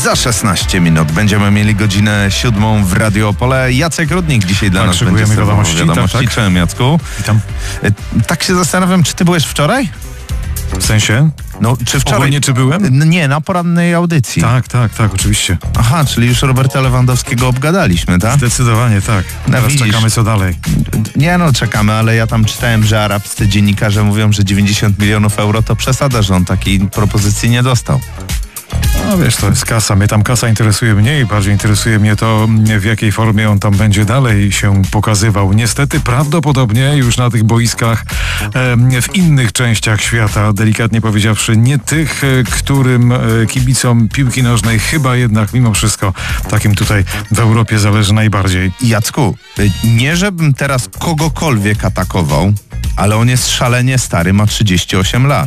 Za 16 minut będziemy mieli godzinę 7 w Radio Opole. Jacek Rudnik dzisiaj dla nas będzie z wiadomości. Tak. Cześć, Jacku. Witam. Tak się zastanawiam, czy ty byłeś wczoraj? W sensie? No, czy wczoraj? Ogólnie, czy byłem? Nie, na porannej audycji. Tak, oczywiście. Aha, czyli już Roberta Lewandowskiego obgadaliśmy, tak? Zdecydowanie tak. Teraz czekamy, co dalej. Nie no, czekamy, ale ja tam czytałem, że arabscy dziennikarze mówią, że 90 milionów euro to przesada, że on takiej propozycji nie dostał. No wiesz, to jest kasa. Mnie tam kasa interesuje mniej. Bardziej interesuje mnie to, w jakiej formie on tam będzie dalej się pokazywał. Niestety prawdopodobnie już na tych boiskach w innych częściach świata, delikatnie powiedziawszy, nie tych, którym kibicom piłki nożnej chyba jednak mimo wszystko takim tutaj w Europie zależy najbardziej. Jacku, nie żebym teraz kogokolwiek atakował, ale on jest szalenie stary, ma 38 lat.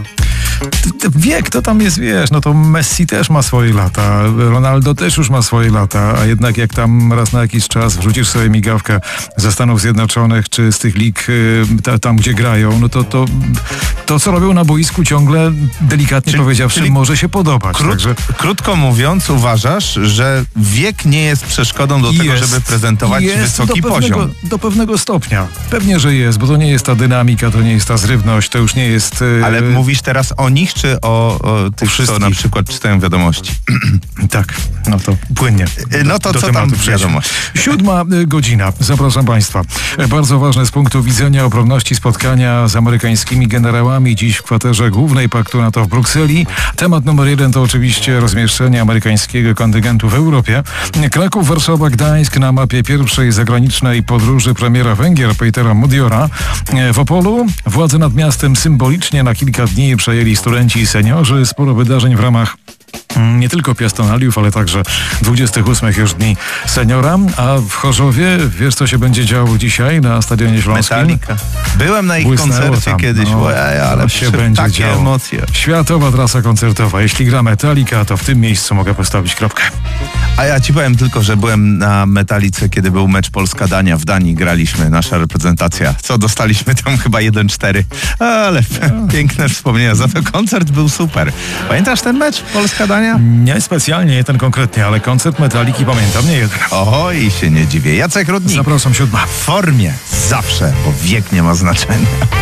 Wiek to tam jest, wiesz, no to Messi też ma swoje lata, Ronaldo też już ma swoje lata, a jednak jak tam raz na jakiś czas wrzucisz sobie migawkę ze Stanów Zjednoczonych czy z tych lig tam, gdzie grają, no to co robią na boisku ciągle, delikatnie powiedziawszy, może się podobać. Krótko mówiąc, uważasz, że wiek nie jest przeszkodą do tego, żeby prezentować wysoki poziom? Do pewnego stopnia. Pewnie, że jest, bo to nie jest ta dynamika, to nie jest ta zrywność, to już nie jest... Ale mówisz teraz o nich, czy o tych, co na przykład czytają wiadomości? Tak, no to płynnie. No to co tam w wiadomości? 7 godzina, zapraszam Państwa. Bardzo ważne z punktu widzenia obronności spotkania z amerykańskimi generałami dziś w kwaterze głównej Paktu NATO w Brukseli. Temat numer 1 to oczywiście rozmieszczenie amerykańskiego kontyngentu w Europie. Kraków, Warszawa, Gdańsk na mapie pierwszej zagranicznej podróży premiera Węgier Petera Mudiora. W Opolu władze nad miastem symbolicznie na kilka dni przejęli studenci i seniorzy. Sporo wydarzeń w ramach nie tylko piastonaliów, ale także 28 już dni seniora. A w Chorzowie, wiesz co się będzie działo dzisiaj na Stadionie Śląskim? Metallica. Byłem na ich koncercie kiedyś, ale się będzie takie działo. Emocje. Światowa trasa koncertowa. Jeśli gra Metallica, to w tym miejscu mogę postawić kropkę. A ja ci powiem tylko, że byłem na Metalice, kiedy był mecz Polska-Dania. W Danii graliśmy, nasza reprezentacja. Co, dostaliśmy tam chyba 1-4. Ale piękne wspomnienia. Za to koncert był super. Pamiętasz ten mecz Polska-Dania? Nie specjalnie, nie ten konkretnie, ale koncert Metaliki pamiętam, nie jeden. Oj, się nie dziwię. Jacek Rudnik. Zapraszam 7. W formie zawsze, bo wiek nie ma znaczenia.